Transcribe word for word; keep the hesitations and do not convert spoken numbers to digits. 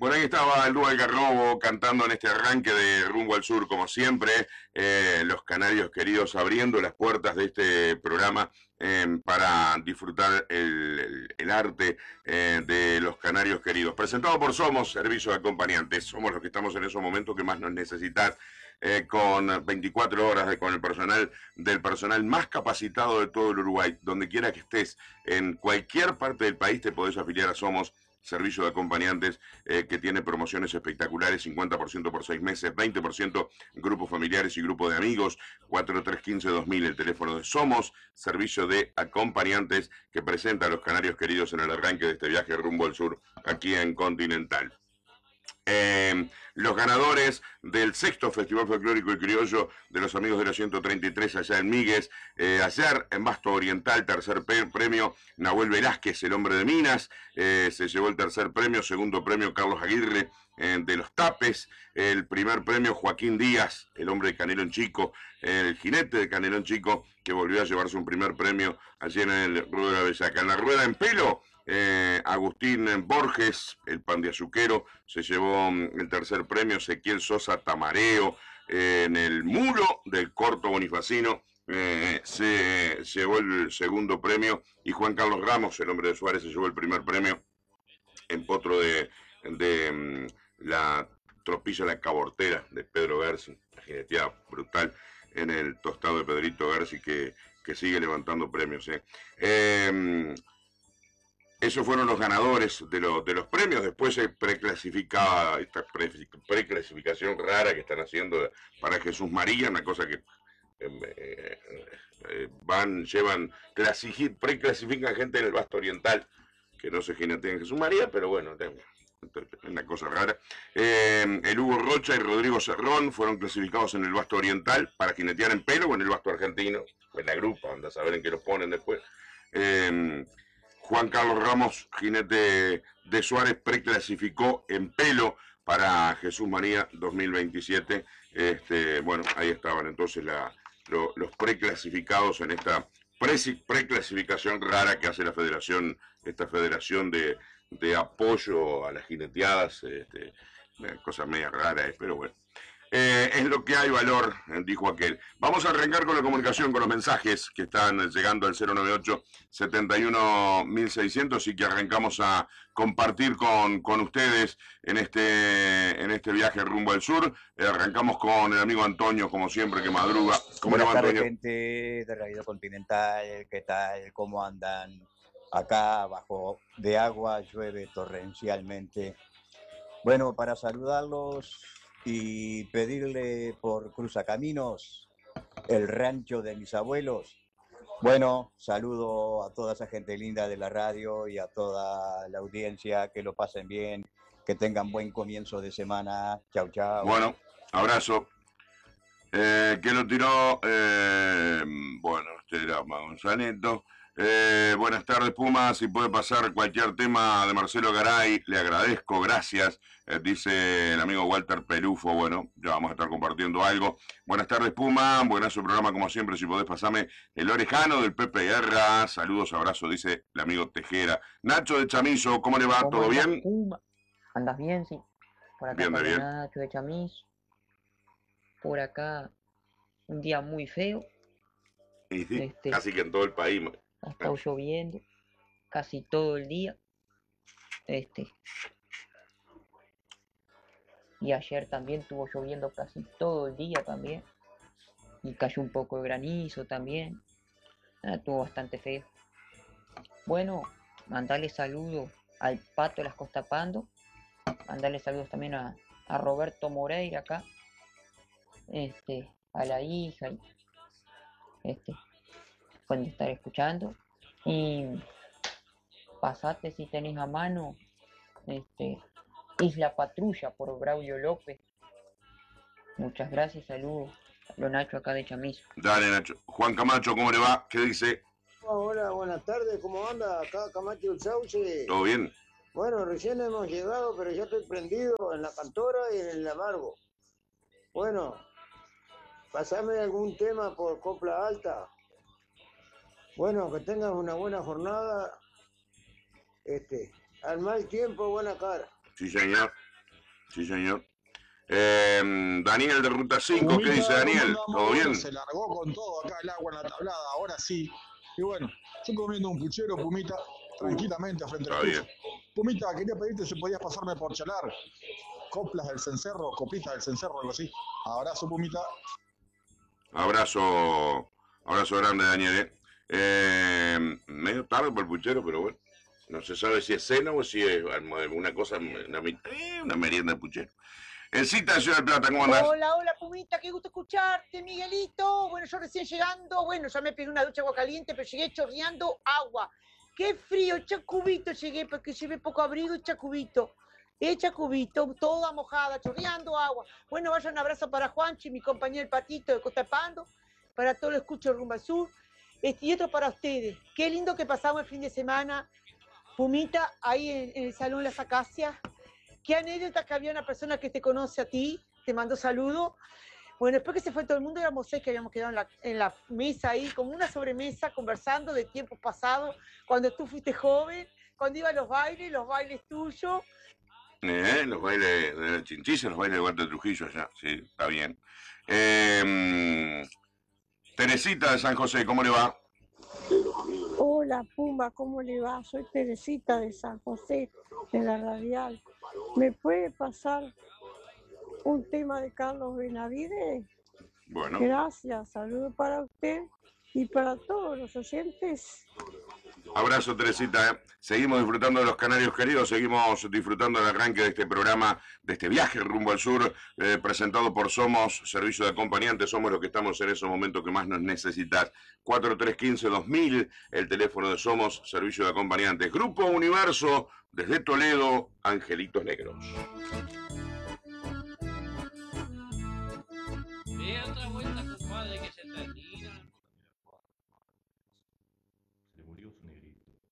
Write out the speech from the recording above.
Bueno, ahí estaba el dúo Algarrobo cantando en este arranque de Rumbo al Sur, como siempre, eh, los canarios queridos abriendo las puertas de este programa eh, para disfrutar el, el, el arte eh, de los canarios queridos. Presentado por Somos, Servicio de Acompañantes. Somos los que estamos en esos momentos que más nos necesitan. Eh, con veinticuatro horas de, con el personal del personal más capacitado de todo el Uruguay. Donde quiera que estés, en cualquier parte del país te podés afiliar a Somos, Servicio de Acompañantes, eh, que tiene promociones espectaculares, cincuenta por ciento por seis meses, veinte por ciento grupos familiares y grupo de amigos, cuatro tres uno cinco dos mil, el teléfono de Somos, Servicio de Acompañantes, que presenta a los canarios queridos en el arranque de este viaje rumbo al sur, aquí en Continental. Eh, los ganadores del sexto Festival Folclórico y Criollo de los Amigos de la ciento treinta y tres allá en Míguez, eh, ayer en Basto Oriental, tercer premio Nahuel Velázquez, el hombre de Minas, eh, se llevó el tercer premio, segundo premio Carlos Aguirre eh, de los Tapes, el primer premio Joaquín Díaz, el hombre de Canelón Chico, el jinete de Canelón Chico, que volvió a llevarse un primer premio allí en el Ruedo de la Bellaca. En la rueda en pelo, Eh, Agustín Borges, el pan de azuquero, se llevó el tercer premio. Ezequiel Sosa Tamareo, eh, en el muro del corto bonifacino, eh, se llevó el segundo premio, y Juan Carlos Ramos, el hombre de Suárez, se llevó el primer premio en potro de, de um, la tropilla La Cabortera de Pedro Gersi, la jineteada brutal en el tostado de Pedrito Gersi, que, que sigue levantando premios. Eh. Eh, Esos fueron los ganadores de, lo, de los premios. Después se preclasificaba esta pre, preclasificación rara que están haciendo para Jesús María, una cosa que eh, eh, van, llevan, preclasifican gente en el Basto Oriental que no se jinetea en Jesús María, pero bueno, es una cosa rara. Eh, el Hugo Rocha y Rodrigo Cerrón fueron clasificados en el Basto Oriental para jinetear en pelo o en el Basto Argentino, en la grupa, anda a saber en qué los ponen después. Eh, Juan Carlos Ramos, jinete de Suárez, preclasificó en pelo para Jesús María dos mil veintisiete. Este, bueno, ahí estaban entonces la, lo, los preclasificados en esta preclasificación rara que hace la federación, esta federación de, de apoyo a las jineteadas, este, cosa media rara, eh, pero bueno. Eh, es lo que hay valor, dijo aquel. Vamos a arrancar con la comunicación, con los mensajes que están llegando al cero noventa y ocho, setenta y uno, mil seiscientos, y que arrancamos a compartir con, con ustedes en este, en este viaje rumbo al sur. Eh, arrancamos con el amigo Antonio, como siempre, que madruga. ¿Cómo le va, Buenas tardes, Antonio? gente de Radio Continental, ¿qué tal? ¿Cómo andan? Acá abajo de agua llueve torrencialmente. Bueno, para saludarlos y pedirle por Cruzacaminos, el rancho de mis abuelos. Bueno, saludo a toda esa gente linda de la radio y a toda la audiencia, que lo pasen bien, que tengan buen comienzo de semana. Chau, chau. Bueno, abrazo. Eh, que lo tiró, eh, bueno, este era Gonzaleto. Eh, buenas tardes, Puma. Si puede pasar cualquier tema de Marcelo Garay, le agradezco, gracias. Eh, dice el amigo Walter Pelufo. Bueno, ya vamos a estar compartiendo algo. Buenas tardes, Puma. Buenazo programa, como siempre. Si podés pasarme el orejano del Pepe Guerra. Saludos, abrazo, dice el amigo Tejera. Nacho de Chamizo, ¿cómo le va? ¿Todo bien? Puma? ¿Andas bien? Sí. Por acá bien, bien. Nacho de Chamizo. Por acá un día muy feo. Y sí, este, casi que en todo el país. Ha estado lloviendo casi todo el día. Este. Y ayer también estuvo lloviendo casi todo el día también. Y cayó un poco de granizo también. Ah, estuvo bastante feo. Bueno, mandarle saludos al Pato de las Costa Pando. Mandarle saludos también a, a Roberto Moreira acá. Este, a la hija. Y, este, pueden estar escuchando. Y pasate si tenés a mano. Este. Isla Patrulla por Braulio López. Muchas gracias, saludos. Lo Nacho acá de Chamizo. Dale, Nacho. Juan Camacho, ¿cómo le va? ¿Qué dice? Hola, buenas tardes, ¿cómo anda? Acá Camacho el Sauce. ¿Todo bien? Bueno, recién hemos llegado, pero ya estoy prendido en la Cantora y en el Amargo. Bueno, pasame algún tema por Copla Alta. Bueno, que tengas una buena jornada. Este, al mal tiempo, buena cara. Sí, señor. Sí, señor. Eh, Daniel de Ruta cinco, ¿qué dice Daniel? ¿Todo bien? Se largó con todo acá el agua en la tablada, ahora sí. Y bueno, yo comiendo un puchero, Pumita, tranquilamente frente a la estufa. Pumita, quería pedirte si podías pasarme por chalar. Coplas del cencerro, copistas del cencerro, algo así. Abrazo, Pumita. Abrazo, abrazo grande, Daniel. ¿eh? Eh, medio tarde por el puchero, pero bueno. No se sabe si es cena o si es una cosa, una, una merienda de puchero. El cita de Ciudad del Plata, ¿cómo andás? Hola, hola, Pumita, qué gusto escucharte, Miguelito. Bueno, yo recién llegando, bueno, ya me pegué una ducha de agua caliente, pero llegué chorreando agua. Qué frío, echa cubito llegué, porque llevé poco abrigo, echa cubito. Echa cubito, toda mojada, chorreando agua. Bueno, vaya un abrazo para Juanchi, mi compañero el Patito de Costa Pando, para todo lo escucho rumbo al sur. Este, y otro para ustedes. Qué lindo que pasamos el fin de semana, Pumita, ahí en, en el Salón Las Acacias. Qué anécdota que había una persona que te conoce a ti, te mandó saludos. Bueno, después que se fue todo el mundo, éramos seis que habíamos quedado en la, en la mesa ahí, como una sobremesa, conversando de tiempos pasados, cuando tú fuiste joven, cuando iba a los bailes, los bailes tuyos. Eh, los bailes de la Chinchilla, los bailes de Guante de Trujillo allá, sí, está bien. Eh, Teresita de San José, ¿cómo le va? Hola, Pumba, ¿cómo le va? Soy Teresita de San José, de la Radial. ¿Me puede pasar un tema de Carlos Benavides? Bueno. Gracias, saludos para usted y para todos los oyentes. Abrazo, Teresita. ¿eh? Seguimos disfrutando de los canarios queridos, seguimos disfrutando del arranque de este programa, de este viaje rumbo al sur, eh, presentado por Somos, Servicio de Acompañantes. Somos los que estamos en esos momentos que más nos necesitas. cuatro tres uno cinco dos mil, el teléfono de Somos, Servicio de Acompañantes. Grupo Universo, desde Toledo, Angelitos Negros. Y otra vuelta, compadre, que se termina. Se le murió su negrito.